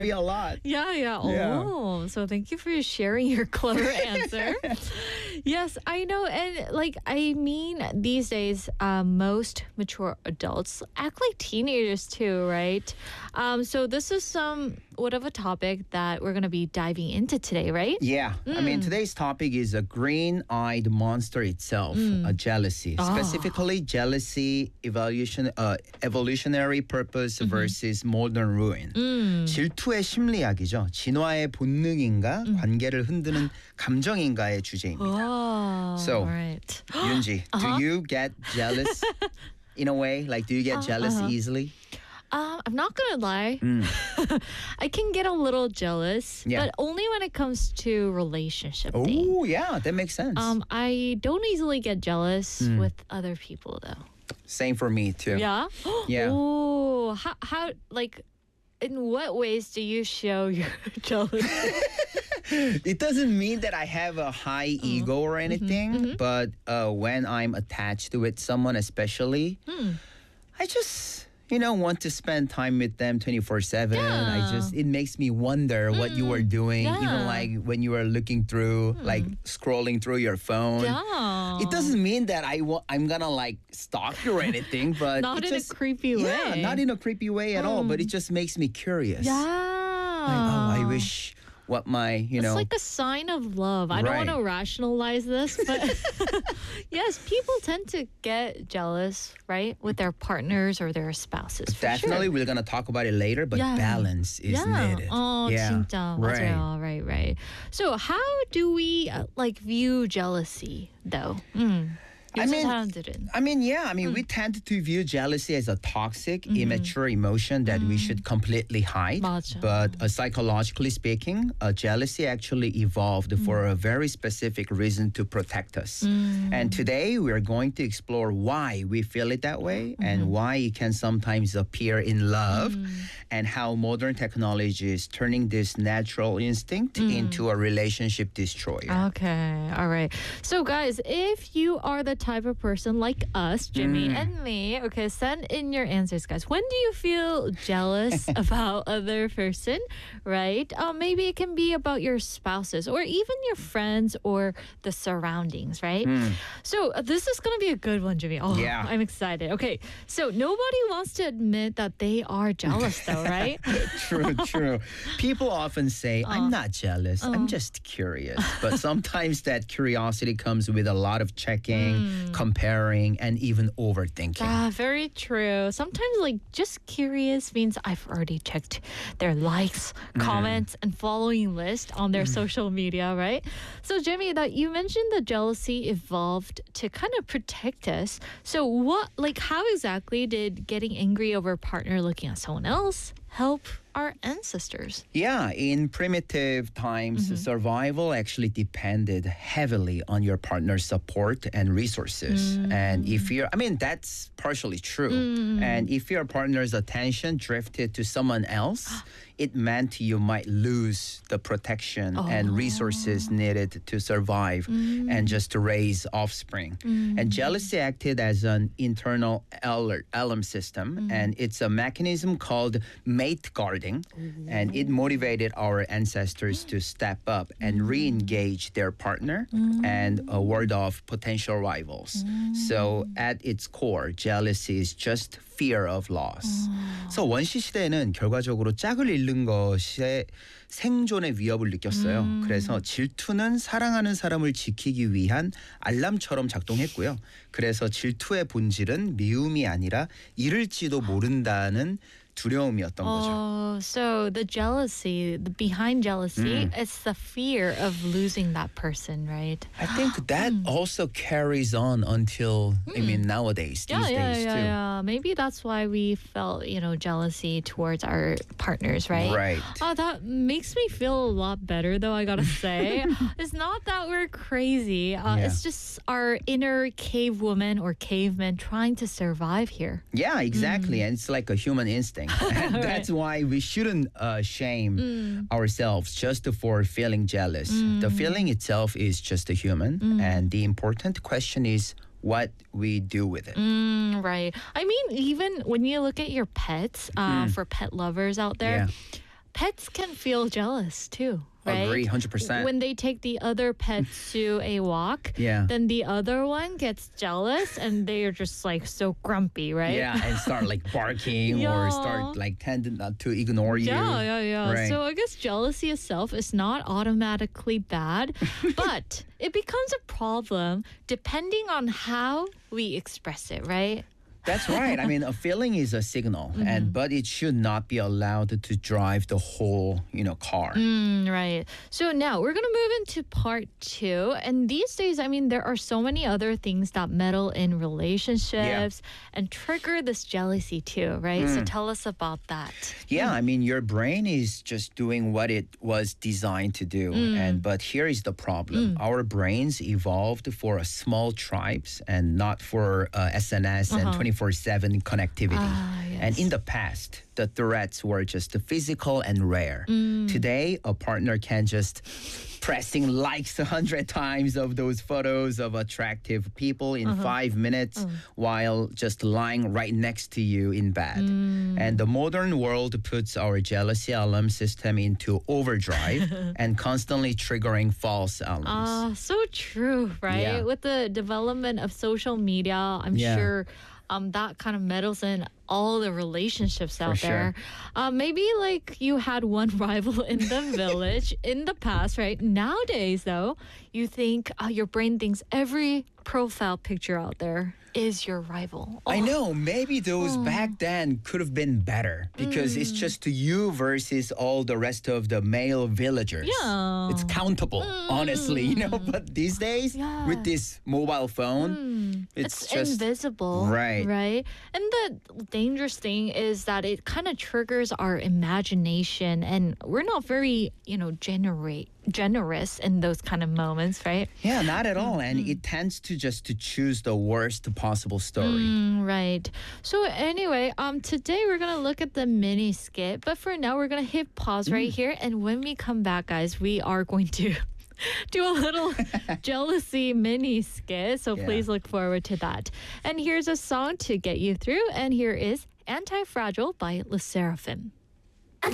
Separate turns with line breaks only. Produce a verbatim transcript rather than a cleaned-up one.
a lot.
Yeah, yeah.
Yeah.
Oh, so thank you for sharing your clever answer. Yes, I know. And like, I mean, these days, uh, most mature adults act like teenagers too, right? Um, so this is some what of a topic that we're going to be diving into today, right?
Yeah, I mean,
Mm.
today's topic is a green-eyed monster itself,
Mm.
a jealousy.
Ah.
Specifically, jealousy, evolution, uh, evolutionary purpose versus modern ruin.
음.
질투의 심리학이죠. 진화의 본능인가, 관계를 흔드는 감정인가의 주제입니다.
Oh,
So,
right.
윤지,
Uh-huh.
do you get jealous in a way? Like, do you get jealous
uh-huh.
easily?
Um, I'm not gonna lie.
Mm.
I can get a little jealous,
Yeah.
but only when it comes to relationship things.
Oh, yeah, that makes sense.
Um, I don't easily get jealous
Mm.
with other people though.
Same for me, too.
Yeah.
Yeah.
Oh, how how like, in what ways do you show your jealousy?
It doesn't mean that I have a high ego or anything, but uh, when I'm attached with someone, especially,
Hmm.
I just, you know, want to spend time with them twenty-four seven. I
Yeah.
just, it makes me wonder what you were doing,
Yeah.
even like when you were looking through, like scrolling through your phone.
Yeah.
It doesn't mean that I wa- I'm gonna like stalk you or anything, but
Not
it
in
just,
a creepy
yeah,
way.
not in a creepy way at all, but it just makes me curious.
Yeah.
Like, oh, I wish what my, you know.
It's like a sign of love. I don't want to
Right.
rationalize this, but yes, people tend to get jealous, right, with their partners or their spouses. For
Definitely,
sure.
we're gonna talk about it later, but
Yeah.
balance is
yeah.
needed.
Oh,
yeah.
진짜.
Right.
맞아요. Right, right. So, how do we uh, like view jealousy, though? 음.
I
요즘
mean,
사람들은.
I mean, yeah, I mean,
Mm.
we tend to view jealousy as a toxic,
Mm-hmm.
immature emotion that we should completely hide.
맞아.
But uh, psychologically speaking, uh, jealousy actually evolved
Mm.
for a very specific reason to protect us.
Mm.
And today we're going to explore why we feel it that way
Mm-hmm.
and why it can sometimes appear in love
Mm.
and how modern technology is turning this natural instinct
Mm.
into a relationship destroyer.
Okay, all right. So, guys, if you are the type of person like us, Jimmy
Mm.
and me, okay, send in your answers, guys. When do you feel jealous about other person, right? Um, maybe it can be about your spouses or even your friends or the surroundings, right? So, uh, this is going to be a good one, Jimmy. Oh,
Yeah.
I'm excited. Okay, so nobody wants to admit that they are jealous, though, right?
True, true. People often say,
Uh.
I'm not jealous, I'm just curious. But sometimes that curiosity comes with a lot of checking,
Mm.
comparing, and even overthinking.
Ah, very true. Sometimes, like, just curious means I've already checked their likes, comments, and following list on their social media, right? So, Jimmy, that you mentioned the jealousy evolved to kind of protect us. So, what, like, how exactly did getting angry over a partner looking at someone else help our ancestors?
Yeah, in primitive times,
Mm-hmm.
survival actually depended heavily on your partner's support and resources.
Mm.
And if you're, I mean, that's partially true. And if your partner's attention drifted to someone else, it meant you might lose the protection and resources
Oh.
needed to survive
Mm.
and just to raise offspring. And jealousy acted as an internal alert, alarm system,
Mm.
and it's a mechanism called mate guarding, and it motivated our ancestors to step up and re-engage their partner and uh, ward off potential rivals. So at its core, jealousy is just fear of loss. So 원시 시대에는 결과적으로 짝을 잃는 것에 생존의 위협을 느꼈어요. 그래서 질투는 사랑하는 사람을 지키기 위한 알람처럼 작동했고요. 그래서 질투의 본질은 미움이 아니라 잃을지도 모른다는 두려움이었던 거죠.
Oh, so the jealousy, the behind jealousy, it's the fear of losing that person, right?
I think that also carries on until I mean nowadays, these
Yeah, yeah,
days
yeah,
too.
yeah. Maybe that's why we felt, you know, jealousy towards our partners, right?
Right.
Oh, that makes me feel a lot better, though, I gotta say. It's not that we're crazy. Uh,
Yeah.
It's just our inner cave woman or caveman trying to survive here.
Yeah, exactly. And it's like a human instinct. And that's why we shouldn't uh, shame ourselves just for feeling jealous. The feeling itself is just a human. And the important question is what we do with it.
Mm, right. I mean, even when you look at your pets, uh, for pet lovers out there,
Yeah.
pets can feel jealous too, right?
Agree, one hundred percent.
When they take the other pets to a walk,
Yeah.
then the other one gets jealous and they're just like so grumpy, right?
Yeah, and start like barking
Yeah.
or start like tending not to ignore you.
Yeah, yeah, yeah.
Right.
So I guess jealousy itself is not automatically bad, but it becomes a problem depending on how we express it, right?
That's right. I mean, a feeling is a signal,
Mm-hmm.
and but it should not be allowed to drive the whole, you know, car.
Mm, right. So now we're going to move into part two. And these days, I mean, there are so many other things that meddle in relationships and trigger this jealousy too, right?
Mm.
So tell us about that.
Yeah, I mean, your brain is just doing what it was designed to do,
Mm.
and but here is the problem: our brains evolved for a small tribes and not for uh, S N S and twenty-four seven connectivity.
Uh-huh. Ah,
And
yes.
in the past, the threats were just physical and rare.
Mm.
Today, a partner can just pressing likes a hundred times of those photos of attractive people in
Uh-huh.
five minutes
Mm.
while just lying right next to you in bed.
Mm.
And the modern world puts our jealousy alarm system into overdrive and constantly triggering false alarms.
Ah, so true, right?
Yeah.
With the development of social media, I'm
Yeah.
sure um, that kind of meddles in all the relationships out
sure.
there. Uh, maybe like you had one rival in the village in the past, right? Nowadays, though, you think uh, your brain thinks every profile picture out there is your rival.
I
Oh,
know, maybe those back then could have been better because it's just you versus all the rest of the male villagers.
Yeah.
It's countable, honestly, you know. But these days,
Yeah.
with this mobile phone,
It's,
it's, just
invisible,
Right.
Right. And the dangerous thing is that it kind of triggers our imagination, and we're not very, you know, generate generous in those kind of moments, right?
yeah, not at all. And it tends to just to choose the worst possible story.
Mm, right. So anyway, um, today we're gonna look at the mini skit, but for now we're gonna hit pause right here, and when we come back, guys, we are going to do a little jealousy mini skit. So
Yeah.
please look forward to that. And here's a song to get you through, and here is Anti-Fragile by Le Seraphim.